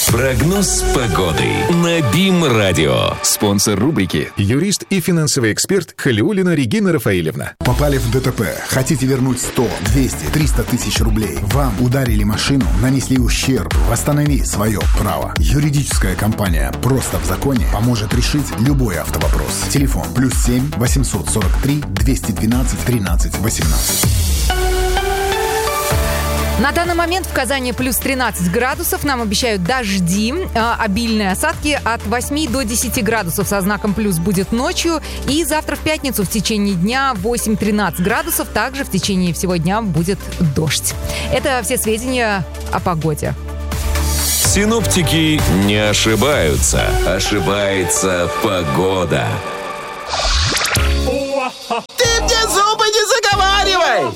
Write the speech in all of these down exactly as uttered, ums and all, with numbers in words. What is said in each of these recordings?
Прогноз погоды на БИМ-радио. Спонсор рубрики — юрист и финансовый эксперт Халиуллина Регина Рафаэлевна. Попали в ДТП? Хотите вернуть сто, двести, триста тысяч рублей? Вам ударили машину, нанесли ущерб. Восстанови свое право. Юридическая компания «Просто в законе» поможет решить любой автовопрос. Телефон плюс семь восемьсот сорок три двести двенадцать тринадцать восемнадцать. На данный момент в Казани плюс тринадцать градусов. Нам обещают дожди, э, обильные осадки от восьми до десяти градусов со знаком плюс будет ночью. И завтра в пятницу в течение дня восемь-тринадцать градусов. Также в течение всего дня будет дождь. Это все сведения о погоде. Синоптики не ошибаются. Ошибается погода. Ты мне зубы не заговаривай!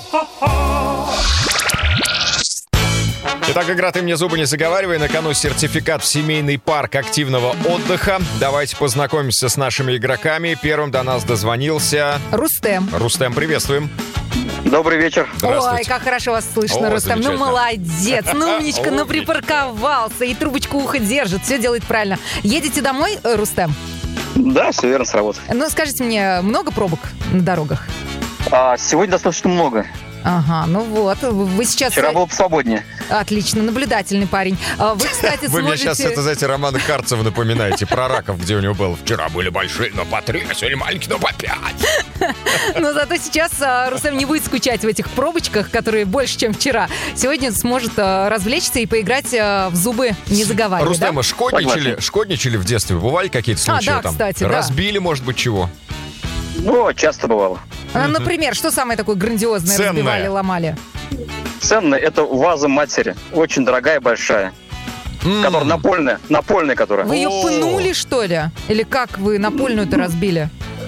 Итак, игра «Ты мне зубы не заговаривай». На кону сертификат в семейный парк активного отдыха. Давайте познакомимся с нашими игроками. Первым до нас дозвонился... Рустем. Рустем, приветствуем. Добрый вечер. Ой, как хорошо вас слышно, О, Рустем. Ну, молодец. Ну, умничка, ну, Умничка. припарковался. И трубочку уха держит. Все делает правильно. Едете домой, э, Рустем? Да, все верно, с работы. Ну, скажите мне, много пробок на дорогах? А, сегодня достаточно много. Ага, ну вот. Вы сейчас... Вчера было посвободнее. Отлично, наблюдательный парень. А Вы, кстати, Вы мне сможете... сейчас, это, знаете, Романа Карцева напоминаете про раков, где у него было. Вчера были большие, но по три, а сегодня маленькие, но по пять. Но зато сейчас а, Рустем не будет скучать в этих пробочках, которые больше, чем вчера. Сегодня сможет а, развлечься и поиграть а, в зубы не заговаривая. Рустем, да? а шкодничали, шкодничали в детстве? Бывали какие-то А, случаи да, там? кстати, да. Разбили, может быть, чего? Ну, часто бывало. А, например, что самое такое грандиозное Ценное. разбивали, ломали? Ценно это ваза матери. Очень дорогая, большая. М. Которая напольная. Напольная, которая. Вы ее О. пнули, что ли? Или как вы напольную-то разбили?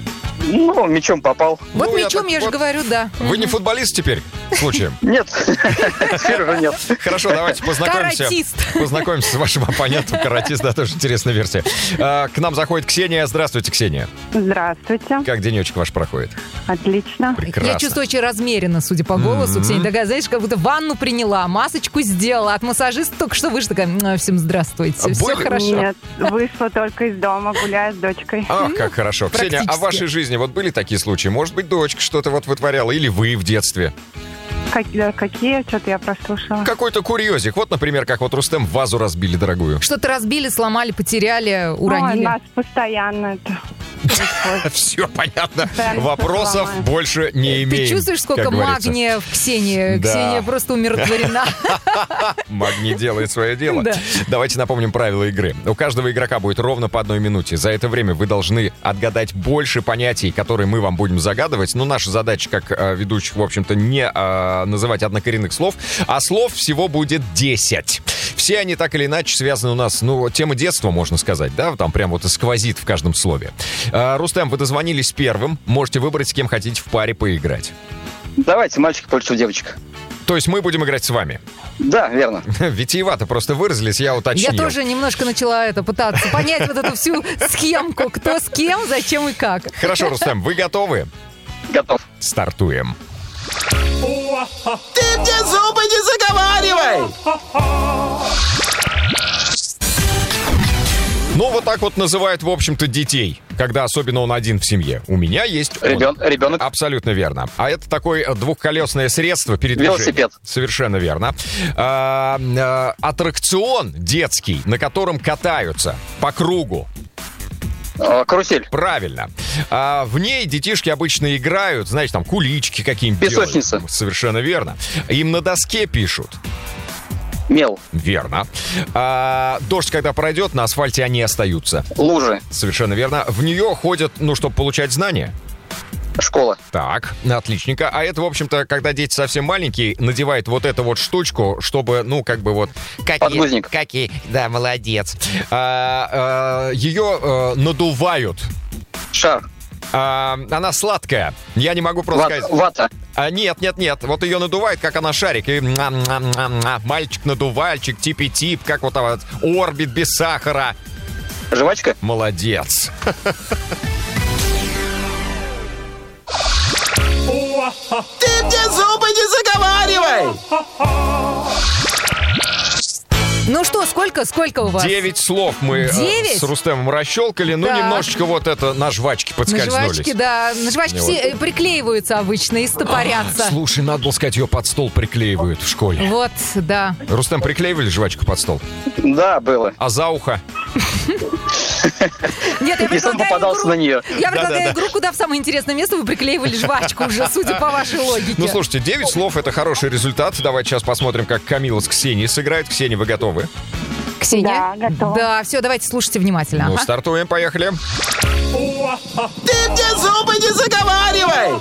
Ну, мечом попал. Вот Ну, я мечом, так я же вот- говорю, да. Вы не футболист теперь, случаем? Нет, теперь уже нет. Хорошо, давайте познакомимся. Каратист. Познакомимся с вашим оппонентом. Каратист, да, тоже интересная версия. А, К нам заходит Ксения. Здравствуйте, Ксения. Здравствуйте. Как денечек ваш проходит? Отлично. Прекрасно. Я чувствую очень размеренно, судя по голосу. Ксения такая, знаешь, как будто ванну приняла, масочку сделала. От массажиста только что вышла, такая, «М, всем здравствуйте, А все боль- хорошо. Нет, вышла только из дома, гуляю с дочкой. Ах, как хорошо. Ксения, а в практически. вашей жизни вот были такие случаи? Может быть, дочка что-то вот вытворяла, или вы в детстве? Как- э, какие? Что-то я прослушала. Какой-то курьезик. Вот, например, как вот Рустем вазу разбили дорогую. Что-то разбили, сломали, потеряли, Ой, уронили. нас постоянно это происходит. Все понятно. Постоянно Вопросов что-то ломаем. больше не имеем. Ты чувствуешь, сколько как говорится. магния в Ксении? Да. Ксения просто умиротворена. Магний делает свое дело. Да. Давайте напомним правила игры. У каждого игрока будет ровно по одной минуте. За это время вы должны отгадать больше понятий, которые мы вам будем загадывать. Но наша задача, как э, ведущих, в общем-то, не э, называть однокоренных слов, а слов всего будет десять. Все они так или иначе связаны у нас, ну, тема детства, можно сказать, да? Там прям вот и сквозит в каждом слове. Э, Рустем, вы дозвонились первым. Можете выбрать, с кем хотите в паре поиграть. Давайте, мальчик против девочек. То есть мы будем играть с вами. Да, верно. Витиевато просто выразились, я уточнил. Я тоже немножко начала это пытаться понять вот эту всю схемку. Кто с кем, зачем и как. Хорошо, Рустем, вы готовы? Готов. Стартуем. Ты мне зубы не заговаривай! Ну, вот так вот называют, в общем-то, детей, когда особенно он один в семье. У меня есть он. Ребен- ребенок. Абсолютно верно. А это такое двухколесное средство передвижения. Велосипед. Совершенно верно. А, а, аттракцион детский, на котором катаются по кругу. А, карусель. Правильно. А, в ней детишки обычно играют, знаете, там кулички какие-нибудь Песочница. делают. Совершенно верно. Им на доске пишут. Мел. Верно. А, дождь, когда пройдет, на асфальте они остаются. Лужи. Совершенно верно. В нее ходят, ну, чтобы получать знания. Школа. Так, отличненько. А это, в общем-то, когда дети совсем маленькие, надевают вот эту вот штучку, чтобы, ну, как бы вот... Какие, Подгузник. Какие, да, молодец. А, а, ее а, надувают. Шар. А, она сладкая. Я не могу просто Вата. сказать... Вата. А, нет, нет, нет. Вот ее надувает, как она шарик. И мам-мам-мам-мам. Мальчик-надувальчик, типи-тип, как вот там вот, орбит без сахара. Жвачка. Молодец. Ты мне зубы не заговаривай! Ну что, сколько, сколько у вас? Девять слов мы э, Девять? с Рустемом расщелкали. Ну, Так. немножечко вот это на жвачки На подскользнулись. жвачки, да. На жвачки Вот. все э, приклеиваются обычно и стопорятся. А, слушай, надо было сказать, ее под стол приклеивают в школе. Вот, да. Рустем, приклеивали жвачку под стол? Да, было. А за ухо? Нет, я И сам предлагаю попадался игру, на нее. я предлагаю Да-да-да. игру, куда в самое интересное место вы приклеивали жвачку уже, судя по вашей логике. Ну, слушайте, девять слов — это хороший результат. Давайте сейчас посмотрим, как Камила с Ксенией сыграет. Ксения, вы готовы? Ксения? Да, готова. Да, все, давайте слушайте внимательно. Ну, Ага. стартуем, поехали. Ты мне зубы не заговаривай!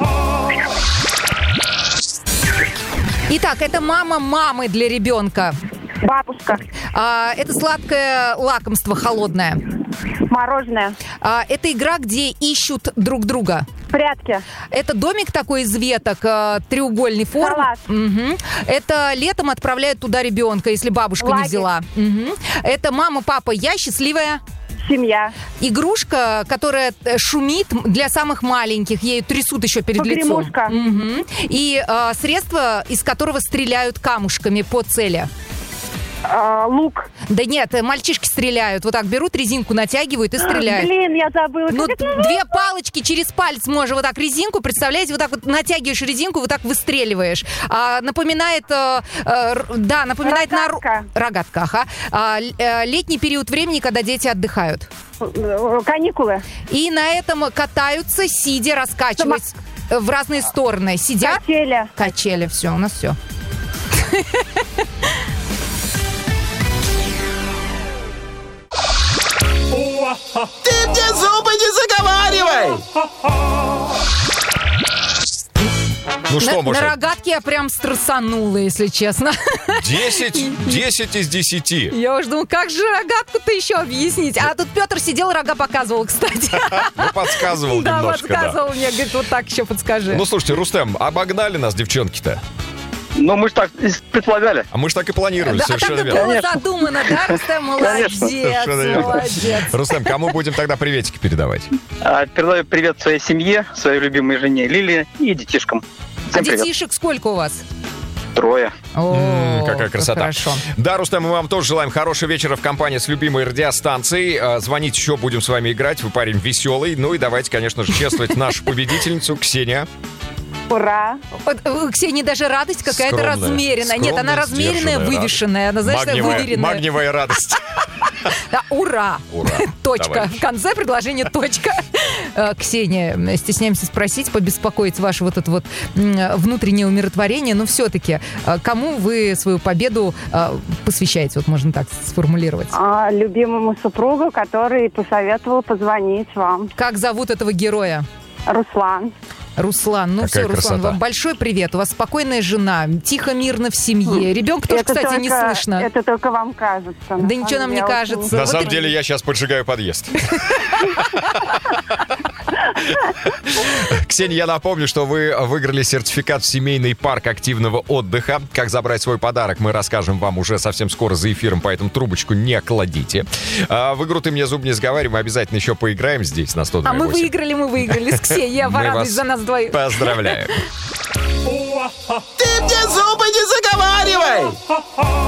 Итак, это мама мамы для ребенка. Бабушка. А, это сладкое лакомство холодное. Мороженое. А, это игра, где ищут друг друга. Прятки. Это домик такой из веток, э, треугольной формы. Салат. Мгм. Это летом отправляют туда ребенка, если бабушка не Лагерь. взяла. Мгм. Это мама, папа, я счастливая. Семья. Игрушка, которая э, шумит для самых маленьких, ею трясут еще перед лицом. Погремушка. Мгм. И э, средство, из которого стреляют камушками по цели. А, лук. Да нет, э, мальчишки стреляют. Вот так берут резинку, натягивают и стреляют. Блин, я забыла. Ну, Как это две палочки через палец можно вот так резинку, представляете, вот так вот натягиваешь резинку, вот так выстреливаешь. А, напоминает, э, э, р- да, напоминает на ру- Рогатка. рогатка, ага. А, л- э, летний период времени, когда дети отдыхают. называется? Каникулы. И на этом катаются, сидя, раскачиваясь э, в разные стороны. Сидят. Качели. Качели, все, у нас все. Ты мне зубы не заговаривай! Ну что, на, может, на рогатке я прям стрессанула, если честно. десять, десять из десяти. Я уж думала, как же рогатку-то еще объяснить? А тут Петр сидел, рога показывал, кстати. Ну, подсказывал Да, немножко, да. подсказывал мне, говорит, вот так еще подскажи. Ну, слушайте, Рустем, обогнали нас девчонки-то. Ну, мы же так и предполагали. А мы же так и планировали, Да, а совершенно так верно. было Конечно. задумано, да, Рустем? Молодец, Совершенно верно. молодец. Рустем, кому будем тогда приветики передавать? А, передаю привет своей семье, своей любимой жене Лилии и детишкам. А Всем привет. детишек сколько у вас? Трое. О, М, Какая красота. Хорошо. Да, Рустем, мы вам тоже желаем хорошего вечера в компании с любимой радиостанцией. А, Звонить еще, будем с вами играть. Вы парень веселый. Ну и давайте, конечно же, чествовать нашу победительницу Ксения. Ура. Вот, э, у Ксении даже радость какая-то Скромная, размеренная. Нет, она скромная, размеренная, сдержанная вывешенная. Она, знаешь, Магниевая, выверенная. магниевая радость. Да, ура! Ура, Точка. товарищ. В конце предложения точка. Э, Ксения, э, стесняемся спросить, побеспокоить ваше вот это вот м, внутреннее умиротворение, но все-таки кому вы свою победу э, посвящаете? Вот можно так сформулировать. А, любимому супругу, который посоветовал позвонить вам. Как зовут этого героя? Руслан. Руслан, ну Какая все, Руслан, красота. вам большой привет. У вас спокойная жена, тихо, мирно в семье. Ребенка тоже, Это кстати, только- не слышно. Это только вам кажется. Да на ничего самом нам не деле, кажется. очень- На Вот самом и- деле я сейчас поджигаю подъезд. Ксения, я напомню, что вы выиграли сертификат в семейный парк активного отдыха. Как забрать свой подарок, мы расскажем вам уже совсем скоро за эфиром, поэтому трубочку не кладите. А в игру «Ты мне зуб не заговаривай» мы обязательно еще поиграем здесь на сто два А мы восемь. выиграли, мы выиграли с Ксенией. Я Мы порадуюсь вас за нас двоих. Поздравляем. Ты мне зубы не заговаривай!